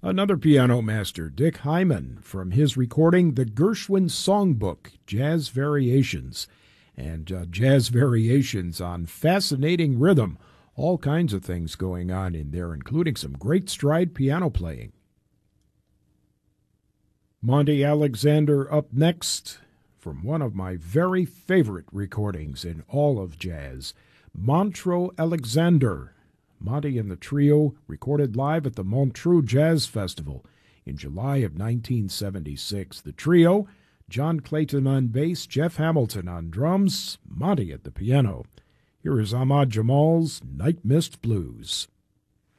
Another piano master, Dick Hyman, from his recording The Gershwin Songbook, Jazz Variations. And jazz variations on fascinating rhythm. All kinds of things going on in there, including some great stride piano playing. Monty Alexander up next from one of my very favorite recordings in all of jazz, Montreux Alexander. Monty and the trio recorded live at the Montreux Jazz Festival in July of 1976. The trio, John Clayton on bass, Jeff Hamilton on drums, Monty at the piano. Here is Ahmad Jamal's Night Mist Blues.